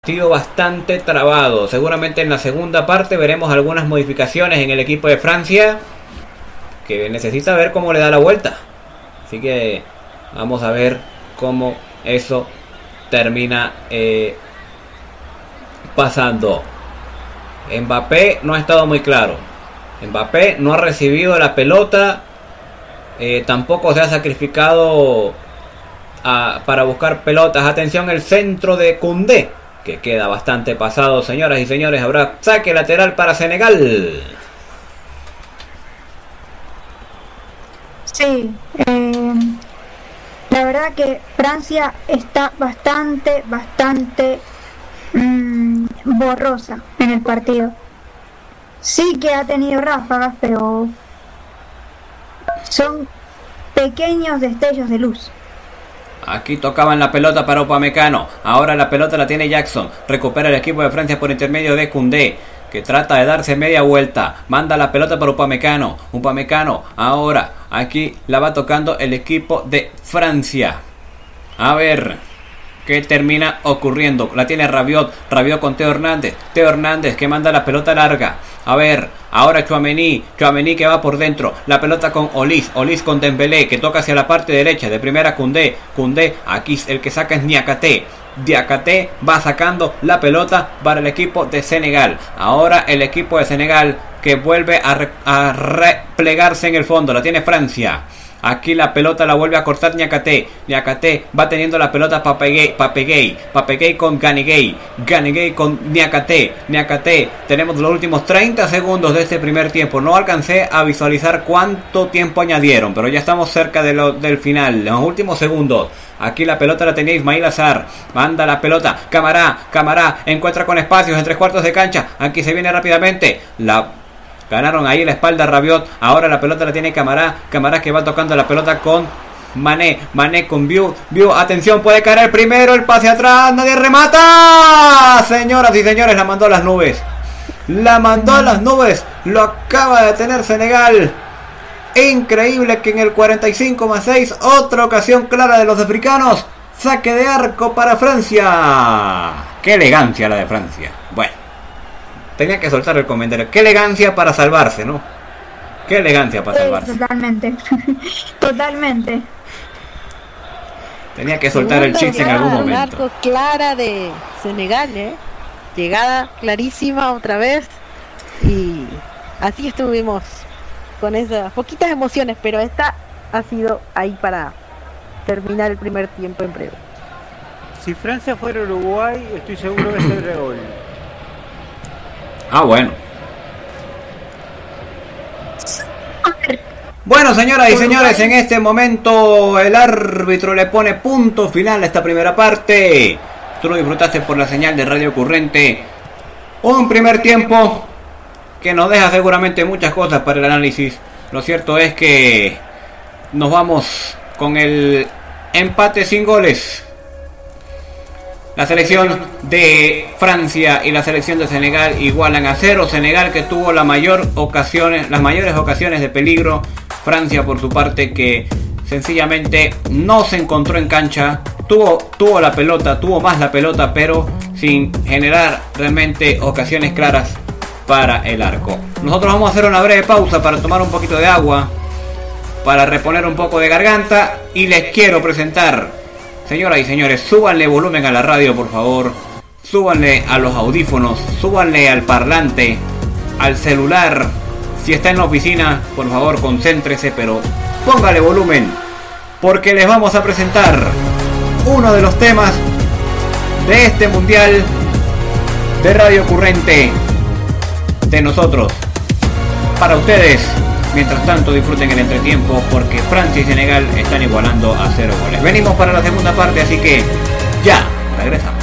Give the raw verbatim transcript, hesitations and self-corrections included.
Partido bastante trabado. Seguramente en la segunda parte veremos algunas modificaciones en el equipo de Francia, que necesita ver cómo le da la vuelta. Así que vamos a ver cómo eso termina eh, pasando. Mbappé no ha estado muy claro. Mbappé no ha recibido la pelota, eh, tampoco se ha sacrificado a, para buscar pelotas. Atención, el centro de Koundé, que queda bastante pasado, señoras y señores. Habrá saque lateral para Senegal. Sí, eh, la verdad que Francia está bastante, bastante mmm, borrosa en el partido. Sí que ha tenido ráfagas, pero son pequeños destellos de luz. Aquí tocaban la pelota para Upamecano. Ahora la pelota la tiene Jackson. Recupera el equipo de Francia por intermedio de Koundé, que trata de darse media vuelta. Manda la pelota para Upamecano. Upamecano ahora aquí la va tocando el equipo de Francia. A ver qué termina ocurriendo. La tiene Rabiot. Rabiot con Teo Hernández. Teo Hernández que manda la pelota larga. A ver, ahora Tchouaméni, Tchouaméni que va por dentro, la pelota con Olis, Olis con Dembélé, que toca hacia la parte derecha, de primera Koundé, Koundé, aquí el que saca es Niakhaté, Niakhaté va sacando la pelota para el equipo de Senegal. Ahora el equipo de Senegal que vuelve a, re, a replegarse en el fondo, la tiene Francia. Aquí la pelota la vuelve a cortar Niakhaté. Niakhaté va teniendo la pelota Papegué, Papegué, Papegué con Ganigué, Ganigué con Niakhaté, Niakhaté. Tenemos los últimos treinta segundos de este primer tiempo. No alcancé a visualizar cuánto tiempo añadieron, pero ya estamos cerca de lo, del final, los últimos segundos. Aquí la pelota la tenía Ismail Azar. Manda la pelota. Camará, Camará encuentra con espacios en tres cuartos de cancha. Aquí se viene rápidamente. La Ganaron ahí la espalda Rabiot. Ahora la pelota la tiene Camará. Camará que va tocando la pelota con Mané. Mané con Viu. Viu, atención, puede caer el primero. El pase atrás. Nadie remata. Señoras y señores, la mandó a las nubes. La mandó a las nubes. Lo acaba de tener Senegal. Increíble que en el cuarenta y cinco más seis. Otra ocasión clara de los africanos. Saque de arco para Francia. Qué elegancia la de Francia. Bueno. Tenía que soltar el comentario. Qué elegancia para salvarse, ¿no? Qué elegancia para salvarse. Sí, totalmente. Totalmente. Tenía que soltar el chiste en algún momento. Arco clara de Senegal, ¿eh? Llegada clarísima otra vez. Y así estuvimos con esas poquitas emociones, pero esta ha sido ahí para terminar el primer tiempo en breve. Si Francia fuera Uruguay, estoy seguro que sería gol. Ah, bueno. Bueno, señoras y señores, en este momento el árbitro le pone punto final a esta primera parte. Tú lo disfrutaste por la señal de Radio Currente. Un primer tiempo que nos deja seguramente muchas cosas para el análisis. Lo cierto es que nos vamos con el empate sin goles. La selección de Francia y la selección de Senegal igualan a cero. Senegal que tuvo la mayor ocasiones, las mayores ocasiones de peligro. Francia por su parte que sencillamente no se encontró en cancha. Tuvo, tuvo la pelota, tuvo más la pelota, pero sin generar realmente ocasiones claras para el arco. Nosotros vamos a hacer una breve pausa para tomar un poquito de agua, para reponer un poco de garganta, y les quiero presentar. Señoras y señores, súbanle volumen a la radio, por favor. Súbanle a los audífonos, súbanle al parlante, al celular. Si está en la oficina, por favor, concéntrese, pero póngale volumen, porque les vamos a presentar uno de los temas de este mundial de Radio Currente, de nosotros, para ustedes. Mientras tanto, disfruten el entretiempo, porque Francia y Senegal están igualando a cero goles. Venimos para la segunda parte, así que ya regresamos.